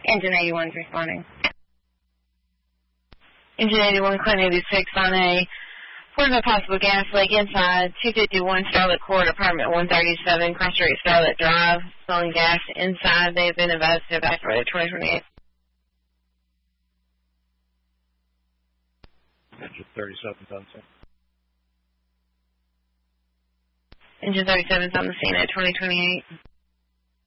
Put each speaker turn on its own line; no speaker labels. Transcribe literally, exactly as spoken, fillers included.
Engine eighty-one's responding. Engine eighty-one, Clinton eighty-six on a report of a possible gas leak inside two fifty-one Starlet Court, apartment one thirty-seven, Cross Street, Starlet Drive, spilling gas inside. They have been advised to evacuate twenty twenty-eight.
Engine thirty-seven's on scene.
Engine thirty-seven's on the scene at twenty twenty-eight.